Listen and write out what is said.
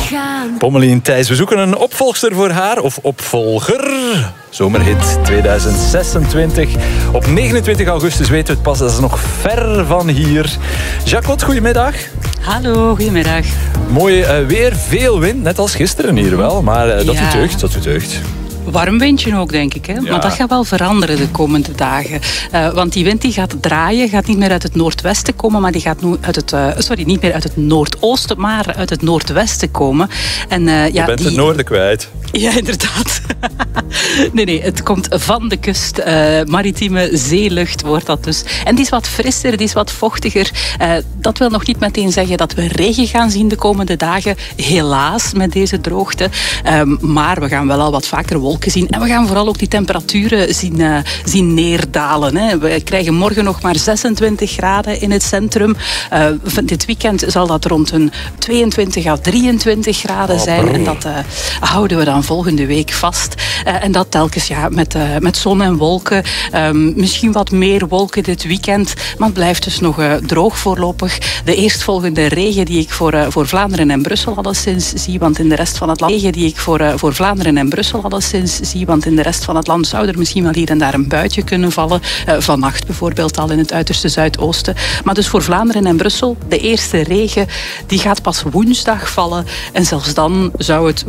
gaan. Pommelien Thijs, we zoeken een opvolgster voor haar, of opvolger. Zomerhit 2026. Op 29 augustus weten we het pas, dat is nog ver van hier. Jacqueline, goedemiddag. Hallo, goedemiddag. Mooi weer, veel wind, net als gisteren hier wel, maar dat doet deugd, dat doet deugd. Warm windje ook, denk ik. Hè? Ja. Maar dat gaat wel veranderen de komende dagen. Want die wind die gaat draaien, gaat niet meer uit het noordwesten komen, maar die gaat nu uit het, niet meer uit het noordoosten, maar uit het noordwesten komen. En, je bent het noorden kwijt. Ja, inderdaad. Nee, het komt van de kust. Maritieme zeelucht wordt dat dus. En die is wat frisser, die is wat vochtiger. Dat wil nog niet meteen zeggen dat we regen gaan zien de komende dagen. Helaas, met deze droogte. Maar we gaan wel al wat vaker wolken zien. En we gaan vooral ook die temperaturen zien neerdalen. Hè. We krijgen morgen nog maar 26 graden in het centrum. Dit weekend zal dat rond een 22 à 23 graden zijn. En dat houden we dan volgende week vast. En dat telkens met zon en wolken. Misschien wat meer wolken dit weekend. Maar het blijft dus nog droog voorlopig. De eerstvolgende regen die ik voor Vlaanderen en Brussel alleszins zie. Want in de rest van het land... Regen die ik voor Vlaanderen en Brussel alleszins zie. Want in de rest van het land zou er misschien wel hier en daar een buitje kunnen vallen. Vannacht bijvoorbeeld al in het uiterste zuidoosten. Maar dus voor Vlaanderen en Brussel, de eerste regen, die gaat pas woensdag vallen. En zelfs dan zou het